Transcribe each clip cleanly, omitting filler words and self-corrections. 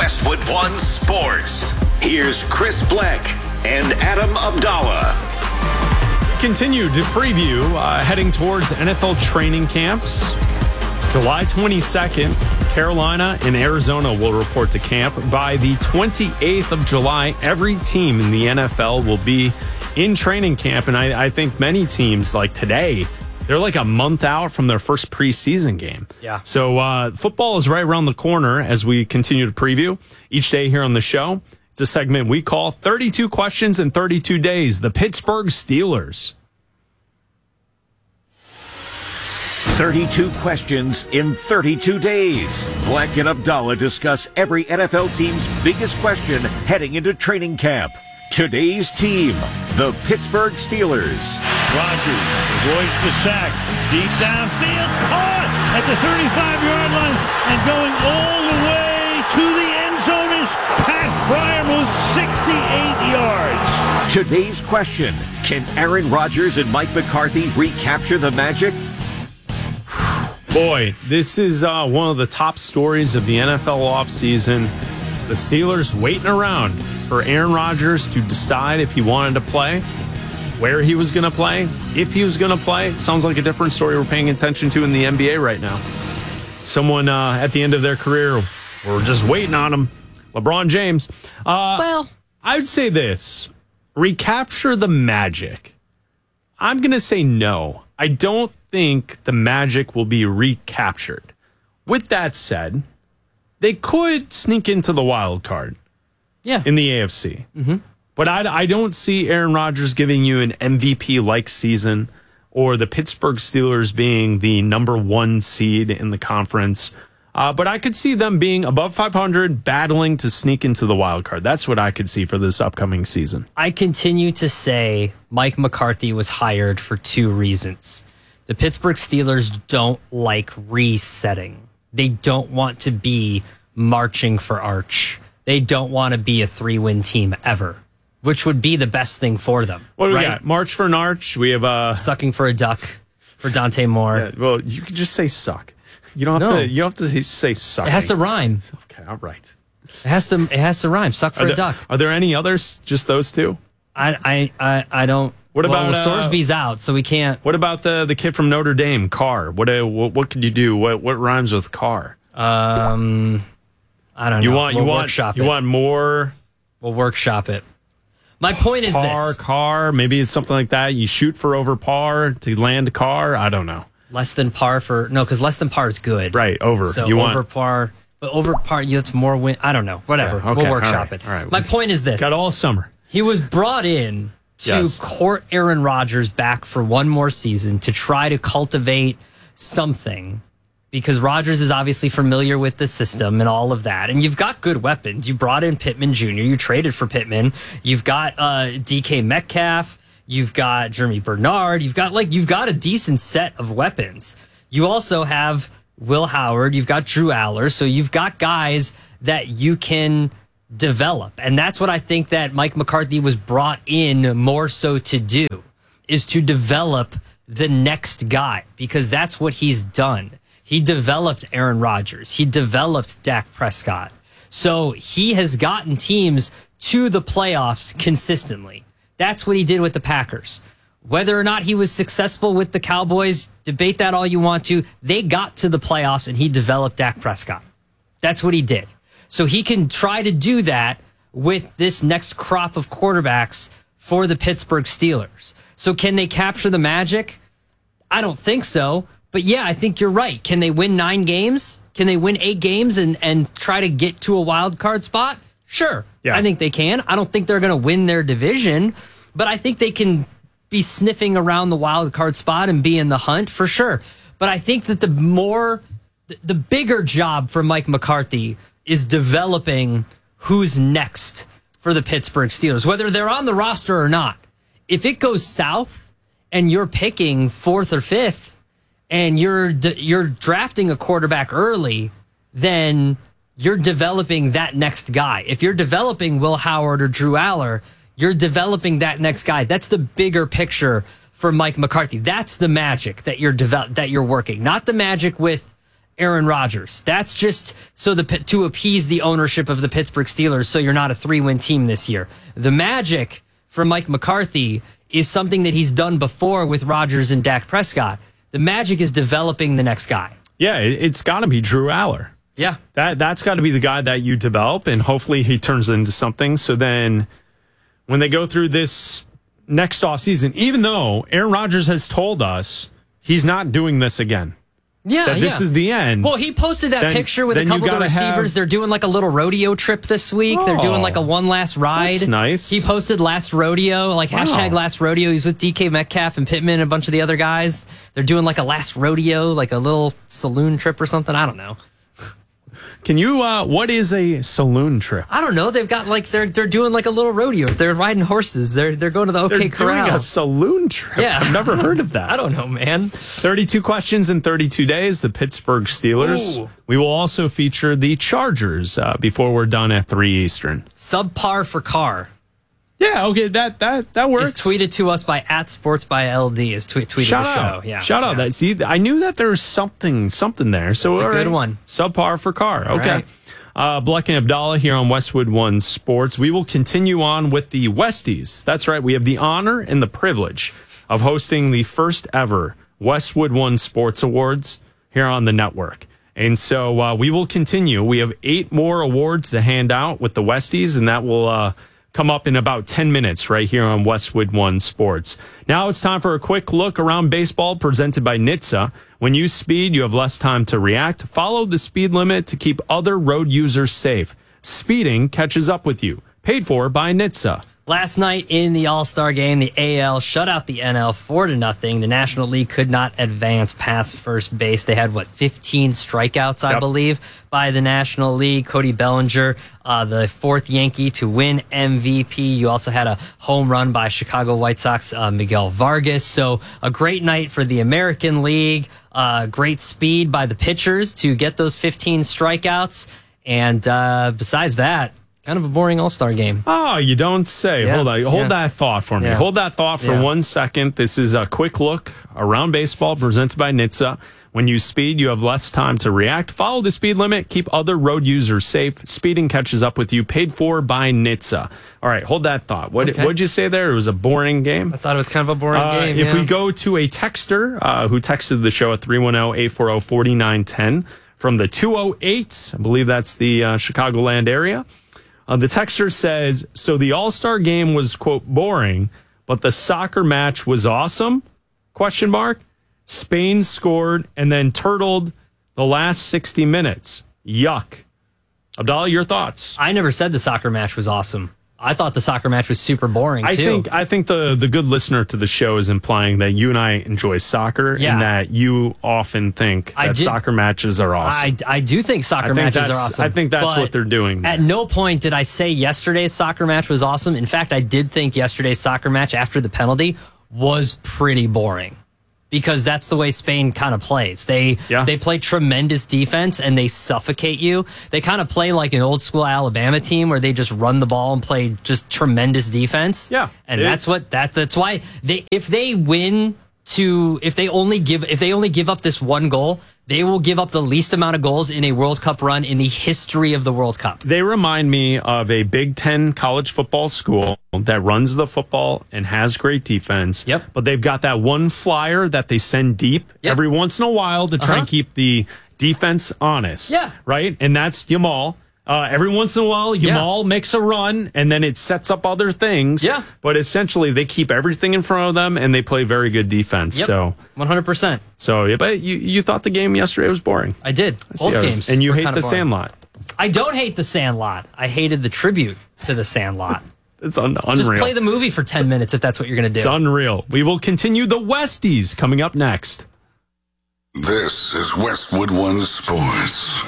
Westwood One Sports. Here's Chris Bleck and Adam Abdallah. Continue to preview heading towards NFL training camps. July 22nd, Carolina and Arizona will report to camp. By the 28th of July, every team in the NFL will be in training camp. And I think many teams, like today, they're like a month out from their first preseason game. Yeah. So football is right around the corner as we continue to preview each day here on the show. It's a segment we call 32 Questions in 32 Days. The Pittsburgh Steelers. 32 questions in 32 days. Bleck and Abdallah discuss every NFL team's biggest question heading into training camp. Today's team, the Pittsburgh Steelers. Rodgers avoids the sack. Deep downfield, caught at the 35-yard line and going all the way to the end zone is Pat Freiermuth, 68 yards. Today's question, can Aaron Rodgers and Mike McCarthy recapture the magic? Boy, this is one of the top stories of the NFL offseason. The Steelers waiting around for Aaron Rodgers to decide if he wanted to play, where he was going to play, if he was going to play. Sounds like a different story we're paying attention to in the NBA right now. Someone at the end of their career, we're just waiting on him. LeBron James. Well, I would say this. Recapture the magic. I'm going to say no. I don't think the magic will be recaptured. With that said, they could sneak into the wild card. Yeah. In the AFC. Mm-hmm. But I don't see Aaron Rodgers giving you an MVP-like season or the Pittsburgh Steelers being the number one seed in the conference. But I could see them being above 500, battling to sneak into the wild card. That's what I could see for this upcoming season. I continue to say Mike McCarthy was hired for two reasons. The Pittsburgh Steelers don't like resetting. They don't want to be marching for Arch. They don't want to be a 3-win team ever, which would be the best thing for them. What do we got? March for an Arch. We have sucking for a duck for Dante Moore. Yeah, well, you can just say suck. You don't have to. You don't have to say suck. It has to rhyme. Okay, all right. It has to rhyme. Suck for a duck. Are there any others? Just those two? I don't. What about Sorsby's out, so we can't. What about the kid from Notre Dame, Carr? What could you do? What rhymes with Carr? I don't know. You want more? We'll workshop it. My point is this. Carr, maybe it's something like that. You shoot for over par to land Carr. I don't know. Less than par because less than par is good. Right, over. So you over par, but over par, that's more win. I don't know. Whatever. Yeah, okay, we'll workshop it. All right. My point is this. Got all summer. He was brought in to court Aaron Rodgers back for one more season to try to cultivate something. Because Rodgers is obviously familiar with the system and all of that. And you've got good weapons. You brought in Pittman Jr. You traded for Pittman. You've got DK Metcalf. You've got Jeremy Bernard. You've got a decent set of weapons. You also have Will Howard. You've got Drew Aller. So you've got guys that you can develop. And that's what I think that Mike McCarthy was brought in more so to do, is to develop the next guy, because that's what he's done. He developed Aaron Rodgers. He developed Dak Prescott. So he has gotten teams to the playoffs consistently. That's what he did with the Packers. Whether or not he was successful with the Cowboys, debate that all you want to. They got to the playoffs and he developed Dak Prescott. That's what he did. So he can try to do that with this next crop of quarterbacks for the Pittsburgh Steelers. So can they capture the magic? I don't think so. But yeah, I think you're right. Can they win 9 games? Can they win 8 games and try to get to a wild card spot? Sure. Yeah. I think they can. I don't think they're going to win their division, but I think they can be sniffing around the wild card spot and be in the hunt for sure. But I think that the bigger job for Mike McCarthy is developing who's next for the Pittsburgh Steelers, whether they're on the roster or not. If it goes south and you're picking 4th or 5th, and you're drafting a quarterback early, then you're developing that next guy. If you're developing Will Howard or Drew Aller, you're developing that next guy. That's the bigger picture for Mike McCarthy. That's the magic that you're working, not the magic with Aaron Rodgers. That's just so to appease the ownership of the Pittsburgh Steelers so you're not a 3-win team this year. The magic for Mike McCarthy is something that he's done before with Rodgers and Dak Prescott. The magic is developing the next guy. Yeah, it's got to be Drew Aller. Yeah. That's got to be the guy that you develop, and hopefully he turns into something. So then when they go through this next offseason, even though Aaron Rodgers has told us he's not doing this again. Yeah, this is the end. Well, he posted that picture with a couple of the receivers. They're doing like a little rodeo trip this week. They're doing like a one last ride. That's nice. He posted last rodeo, like hashtag last rodeo. He's with DK Metcalf and Pittman and a bunch of the other guys. They're doing like a last rodeo, like a little saloon trip or something. I don't know. Can you, what is a saloon trip? I don't know. They've got like, they're doing like a little rodeo. They're riding horses. They're going to the OK Corral. They're doing a saloon trip? Yeah. I've never heard of that. I don't know, man. 32 questions in 32 days, the Pittsburgh Steelers. Ooh. We will also feature the Chargers before we're done at 3 Eastern. Subpar for Carr. Yeah, okay, that works. It's tweeted to us by @SportsByLD. Is tweeted the show. Yeah, shout out. That see, I knew that there was something there. So it's a good one. Subpar for Carr. Okay. Bleck and Abdallah here on Westwood One Sports. We will continue on with the Westies. That's right. We have the honor and the privilege of hosting the first ever Westwood One Sports Awards here on the network. And so we will continue. We have 8 more awards to hand out with the Westies, and that will come up in about 10 minutes right here on Westwood One Sports. Now it's time for a quick look around baseball presented by NHTSA. When you speed, you have less time to react. Follow the speed limit to keep other road users safe. Speeding catches up with you. Paid for by NHTSA. Last night in the All-Star game, the AL shut out the NL 4-0. The National League could not advance past first base. They had, 15 strikeouts, I believe, by the National League. Cody Bellinger, the 4th Yankee to win MVP. You also had a home run by Chicago White Sox, Miguel Vargas. So a great night for the American League. Great speed by the pitchers to get those 15 strikeouts. And besides that, kind of a boring All-Star game. Oh, you don't say. Yeah. Hold that thought for me. Hold that thought for 1 second. This is a quick look around baseball presented by NHTSA. When you speed, you have less time to react. Follow the speed limit. Keep other road users safe. Speeding catches up with you. Paid for by NHTSA. All right, hold that thought. What'd you say there? It was a boring game? I thought it was kind of a boring game. If we go to a texter who texted the show at 310-840-4910 from the 208, I believe that's the Chicagoland area. The texter says, so the All-Star game was, quote, boring, but the soccer match was awesome, ? Spain scored and then turtled the last 60 minutes. Yuck. Abdallah, your thoughts? I never said the soccer match was awesome. I thought the soccer match was super boring, too. I think the good listener to the show is implying that you and I enjoy soccer and that you often think that soccer matches are awesome. I do think soccer matches are awesome. I think that's what they're doing there. At no point did I say yesterday's soccer match was awesome. In fact, I did think yesterday's soccer match after the penalty was pretty boring. Because that's the way Spain kind of plays. They play tremendous defense and they suffocate you. They kind of play like an old school Alabama team where they just run the ball and play just tremendous defense. Yeah. And that's why if they only give up this one goal, they will give up the least amount of goals in a World Cup run in the history of the World Cup. They remind me of a Big Ten college football school that runs the football and has great defense. Yep. But they've got that one flyer that they send deep every once in a while to try and keep the defense honest. Yeah. Right? And that's Yamal. Every once in a while, Yamal makes a run, and then it sets up other things. Yeah. But essentially, they keep everything in front of them, and they play very good defense. Yep. So 100%. So, but you thought the game yesterday was boring. I did. Both games. And you hate the Sandlot. I don't hate the Sandlot. I hated the tribute to the Sandlot. It's unreal. Just play the movie for 10 minutes if that's what you're going to do. It's unreal. We will continue the Westies coming up next. This is Westwood One Sports.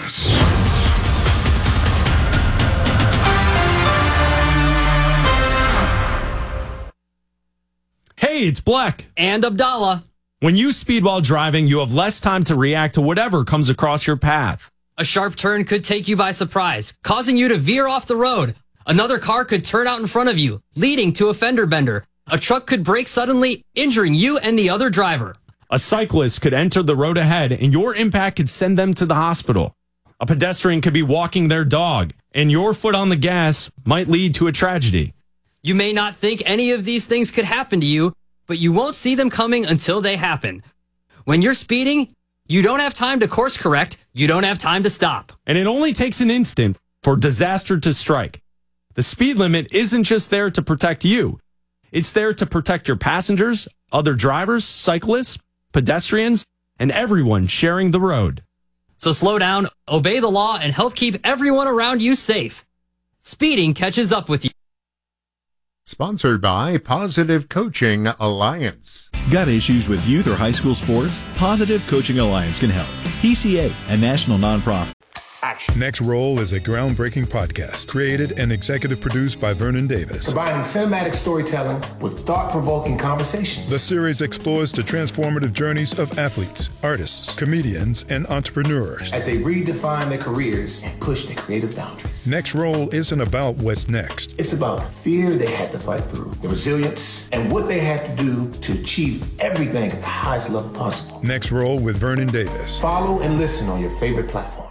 Hey, it's Bleck. And Abdallah. When you speed while driving, you have less time to react to whatever comes across your path. A sharp turn could take you by surprise, causing you to veer off the road. Another car could turn out in front of you, leading to a fender bender. A truck could brake suddenly, injuring you and the other driver. A cyclist could enter the road ahead, and your impact could send them to the hospital. A pedestrian could be walking their dog, and your foot on the gas might lead to a tragedy. You may not think any of these things could happen to you, but you won't see them coming until they happen. When you're speeding, you don't have time to course correct. You don't have time to stop. And it only takes an instant for disaster to strike. The speed limit isn't just there to protect you. It's there to protect your passengers, other drivers, cyclists, pedestrians, and everyone sharing the road. So slow down, obey the law, and help keep everyone around you safe. Speeding catches up with you. Sponsored by Positive Coaching Alliance. Got issues with youth or high school sports? Positive Coaching Alliance can help. PCA, a national nonprofit. Next Roll is a groundbreaking podcast created and executive produced by Vernon Davis. Combining cinematic storytelling with thought-provoking conversations. The series explores the transformative journeys of athletes, artists, comedians, and entrepreneurs as they redefine their careers and push their creative boundaries. Next Roll isn't about what's next. It's about the fear they had to fight through, the resilience, and what they had to do to achieve everything at the highest level possible. Next Roll with Vernon Davis. Follow and listen on your favorite platform.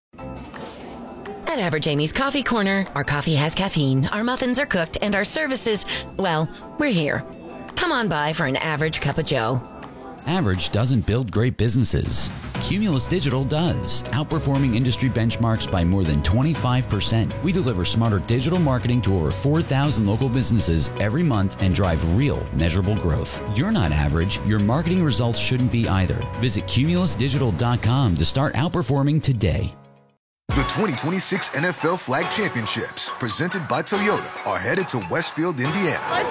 At Average Amy's Coffee Corner, our coffee has caffeine, our muffins are cooked, and our services, well, we're here. Come on by for an average cup of joe. Average doesn't build great businesses. Cumulus Digital does, outperforming industry benchmarks by more than 25%. We deliver smarter digital marketing to over 4,000 local businesses every month and drive real, measurable growth. You're not average. Your marketing results shouldn't be either. Visit cumulusdigital.com to start outperforming today. The 2026 NFL Flag Championships, presented by Toyota, are headed to Westfield, Indiana. Let's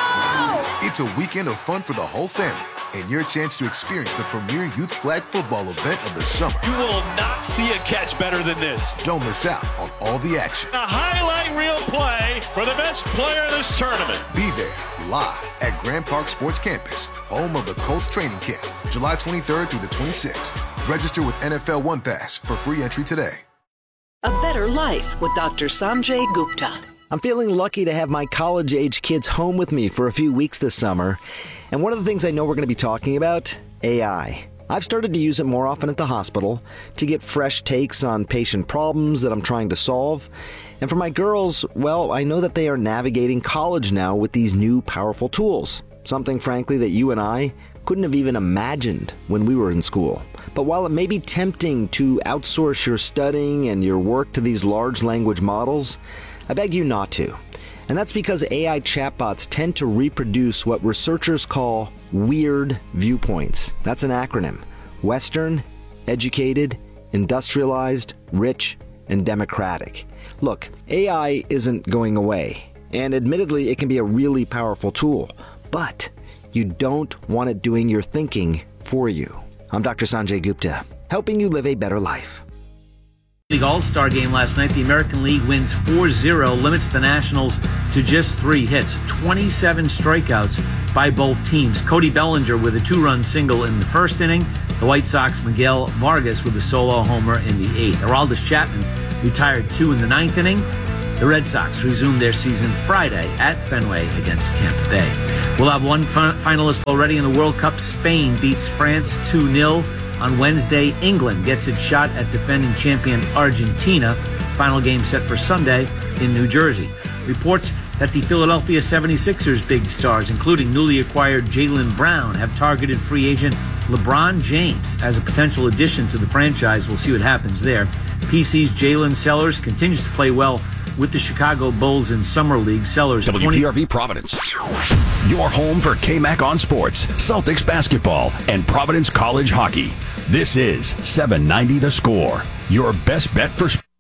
go! It's a weekend of fun for the whole family and your chance to experience the premier youth flag football event of the summer. You will not see a catch better than this. Don't miss out on all the action. A highlight reel play for the best player of this tournament. Be there live at Grand Park Sports Campus, home of the Colts training camp, July 23rd through the 26th. Register with NFL One Pass for free entry today. A better life with Dr. Sanjay Gupta. I'm feeling lucky to have my college-age kids home with me for a few weeks this summer. And one of the things I know we're going to be talking about, AI. I've started to use it more often at the hospital to get fresh takes on patient problems that I'm trying to solve. And for my girls, well, I know that they are navigating college now with these new powerful tools. Something, frankly, that you and I couldn't have even imagined when we were in school. But while it may be tempting to outsource your studying and your work to these large language models, I beg you not to. And that's because AI chatbots tend to reproduce what researchers call weird viewpoints. That's an acronym. Western, educated, industrialized, rich, and democratic. Look, AI isn't going away. And admittedly, it can be a really powerful tool. But you don't want it doing your thinking for you. I'm Dr. Sanjay Gupta, helping you live a better life. League All-Star game last night. The American League wins 4-0, limits the Nationals to just 3 hits, 27 strikeouts by both teams. Cody Bellinger with a 2-run single in the first inning. The White Sox, Miguel Vargas with a solo homer in the 8th. Aroldis Chapman retired 2 in the 9th inning. The Red Sox resumed their season Friday at Fenway against Tampa Bay. We'll have one finalist already in the World Cup. Spain beats France 2-0 on Wednesday. England gets its shot at defending champion Argentina. Final game set for Sunday in New Jersey. Reports that the Philadelphia 76ers big stars, including newly acquired Jaylen Brown, have targeted free agent LeBron James as a potential addition to the franchise. We'll see what happens there. PC's Jalen Sellers continues to play well with the Chicago Bulls in Summer League. Sellers WPRV Providence. Your home for KMAC on sports, Celtics basketball, and Providence College hockey. This is 790 The Score, your best bet for sports.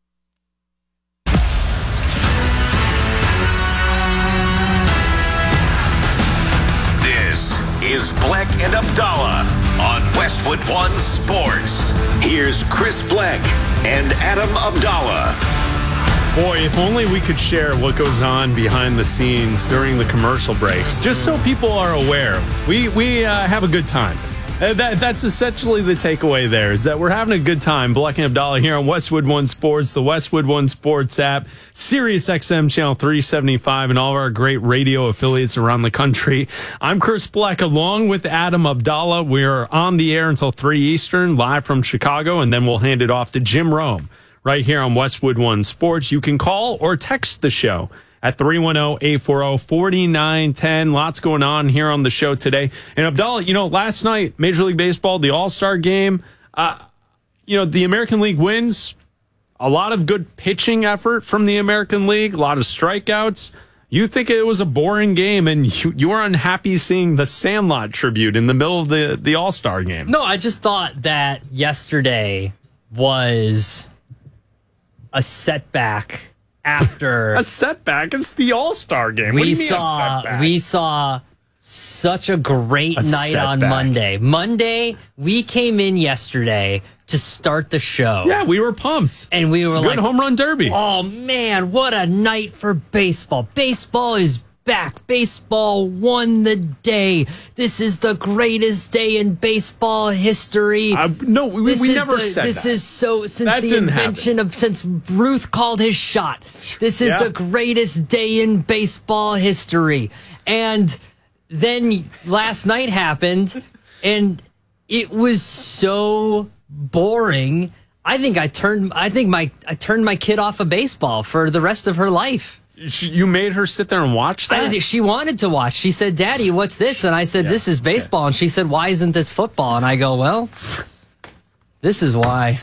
This is Bleck and Abdallah on Westwood One Sports. Here's Chris Bleck and Adam Abdallah. Boy, if only we could share what goes on behind the scenes during the commercial breaks, just so people are aware. We have a good time. That's essentially the takeaway there, is that we're having a good time. Black and Abdallah here on Westwood One Sports, the Westwood One Sports app, Sirius XM Channel 375, and all of our great radio affiliates around the country. I'm Chris Black, along with Adam Abdallah. We're on the air until 3 Eastern, live from Chicago, and then we'll hand it off to Jim Rome right here on Westwood One Sports. You can call or text the show at 310-840-4910. Lots going on here on the show today. And Abdallah, last night, Major League Baseball, the All-Star game, the American League wins. A lot of good pitching effort from the American League, a lot of strikeouts. You think it was a boring game, and you were unhappy seeing the Sandlot tribute in the middle of the All-Star game. No, I just thought that yesterday was a setback. After a setback, it's the All-Star game. What do you mean a setback? We saw such a great night on Monday. Monday, we came in yesterday to start the show. Yeah, we were pumped. And we were like, good home run derby. Oh, man, what a night for baseball. Baseball is back. Baseball won the day. This is the greatest day in baseball history. No, we never said this that. Is so since Ruth called his shot. This is the greatest day in baseball history. And then last night happened, and it was so boring. I think I turned my kid off of baseball for the rest of her life. You made her sit there and watch that? She wanted to watch. She said, "Daddy, what's this?" And I said, "This is baseball." And she said, "Why isn't this football?" And I go, "Well, this is why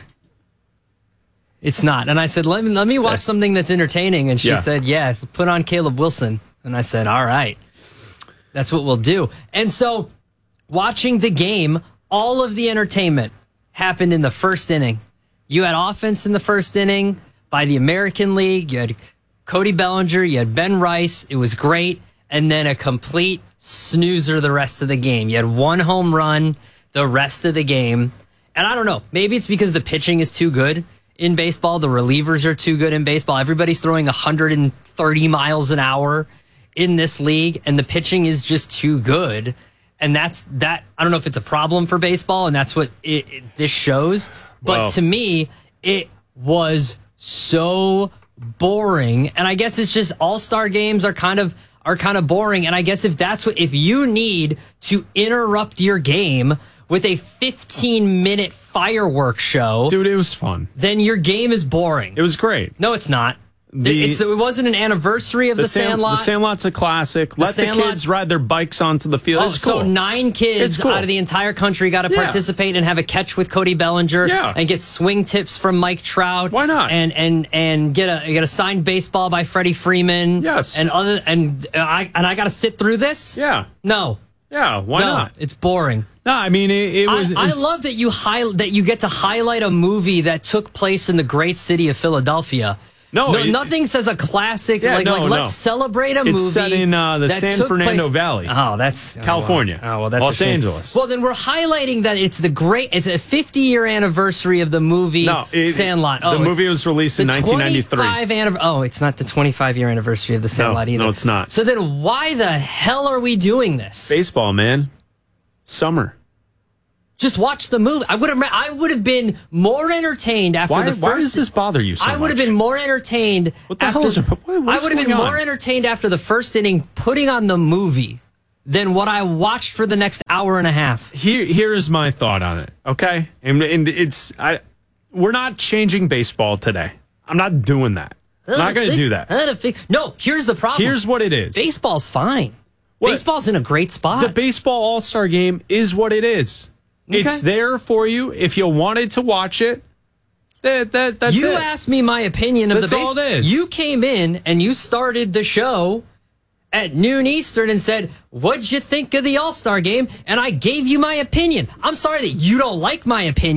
it's not." And I said, let me watch something that's entertaining. And she said, "Yeah, put on Caleb Wilson." And I said, "All right, that's what we'll do." And so watching the game, all of the entertainment happened in the first inning. You had offense in the first inning by the American League. You had Cody Bellinger, you had Ben Rice. It was great. And then a complete snoozer the rest of the game. You had one home run the rest of the game. And I don't know, maybe it's because the pitching is too good in baseball. The relievers are too good in baseball. Everybody's throwing 130 miles an hour in this league, and the pitching is just too good. And that's that. I don't know if it's a problem for baseball, and that's what this shows. But to me, it was so boring. And I guess it's just all-star games are kind of boring. And I guess if you need to interrupt your game with a 15-minute fireworks show, dude, it was fun. Then your game is boring. It was great. No, it's not. It wasn't an anniversary of the Sandlot. The Sandlot's a classic. Let the kids ride their bikes onto the field. It's cool. So 9 kids out of the entire country got to participate and have a catch with Cody Bellinger and get swing tips from Mike Trout. Why not? And get a signed baseball by Freddie Freeman. Yes. And I got to sit through this? Yeah. No. Yeah, why not? It's boring. No, I mean it was. I love that you get to highlight a movie that took place in the great city of Philadelphia. Nothing says a classic. Let's celebrate a movie. It's set in the San Fernando Valley. Oh, that's California. That's Los Angeles. Well, then we're highlighting that it's a 50-year anniversary of the movie Sandlot. The movie was released in 1993. It's not the 25-year anniversary of the Sandlot either. No, it's not. So then why the hell are we doing this? Baseball, man. Summer. Just watch the movie. I would have been more entertained after the first. Why does this bother you so much? I would have been more entertained. What the hell is it? I would have been more entertained after the first inning putting on the movie than what I watched for the next hour and a half. Here is my thought on it. Okay, and we're not changing baseball today. I'm not doing that. I'm not going to do that. No, here's the problem. Here's what it is. Baseball's fine. Baseball's in a great spot. The baseball All-Star game is what it is. Okay. It's there for you if you wanted to watch it. That's it. You asked me my opinion of the baseball. That's all it is. You came in and you started the show at noon Eastern and said, "What'd you think of the All-Star game?" And I gave you my opinion. I'm sorry that you don't like my opinion.